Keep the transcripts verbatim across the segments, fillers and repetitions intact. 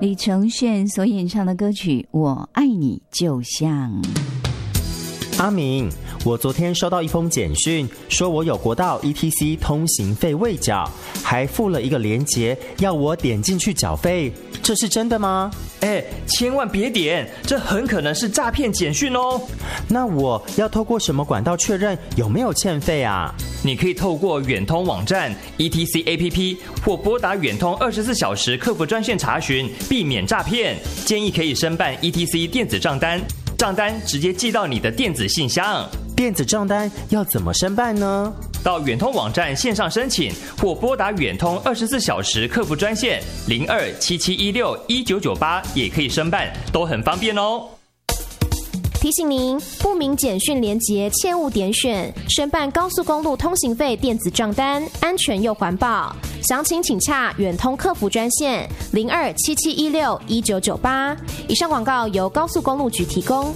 李承铉所演唱的歌曲《我爱你就像》。 阿明，我昨天收到一封简讯，说我有国道 E T C 通行费未缴，还附了一个连结，要我点进去缴费，这是真的吗？ 哎，千万别点，这很可能是诈骗简讯哦。 那我要透过什么管道确认有没有欠费啊？ 你可以透过远通网站 E T C A P P 或拨打远通二十四小时客服专线查询，避免诈骗。建议可以申办 E T C 电子账单，账单直接寄到你的电子信箱。 电子账单要怎么申办呢？ 到远通网站线上申请，或拨打远通二十四小时客服专线零二七七一六一九九八也可以申办，都很方便哦。 提醒您，不明简讯连结切勿点选，申办高速公路通行费电子账单，安全又环保。详情请洽远通客服专线零二七七一六一九九八。以上广告由高速公路局提供。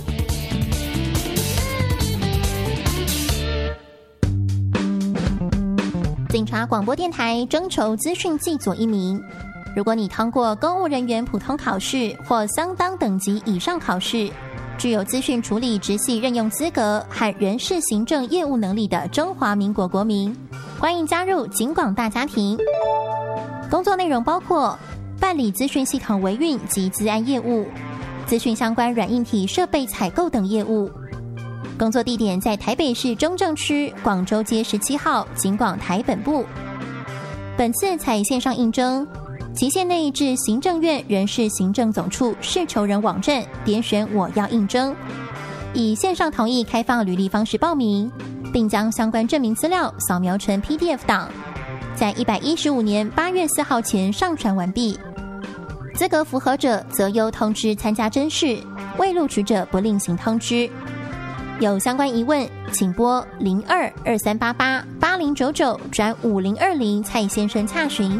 警察广播电台征求资讯技佐一名。如果你通过公务人员普通考试或相当等级以上考试，具有资讯处理直系任用资格和人事行政业务能力的中华民国国民，欢迎加入警广大家庭。工作内容包括办理资讯系统维运及资安业务、资讯相关软硬体设备采购等业务。工作地点在台北市中正区广州街十七号警广台本部。本次采线上应征，期限内至行政院人事行政总处事求人网站点选我要应征，以线上同意开放履历方式报名，并将相关证明资料扫描成 P D F 档，在一百一十五年八月四号前上传完毕。资格符合者则由通知参加甄试，未录取者不另行通知。有相关疑问，请拨零二二三八八八零九九转五零二零蔡先生洽询。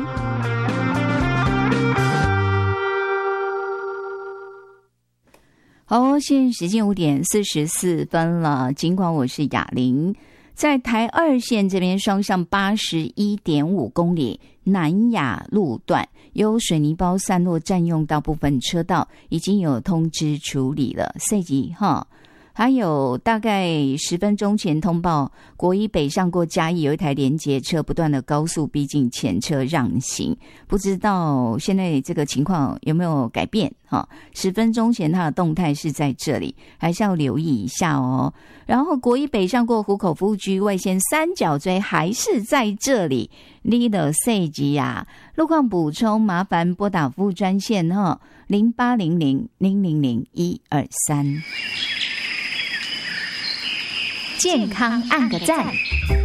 好，现在时间五点四十四分了。尽管我是雅玲，在台二线这边双向八十一点五公里南雅路段，有水泥包散落占用到部分车道，已经有通知处理了。赛级哈。还有大概十分钟前通报，国一北上过嘉义有一台连结车不断的高速逼近前车让行，不知道现在这个情况有没有改变哈？十分钟前它的动态是在这里，还是要留意一下哦。然后国一北上过湖口服务区外线三角锥还是在这里，你的赛级啊，路况补充麻烦拨打服务专线哈，零八零零零零零一二三。健康按个赞。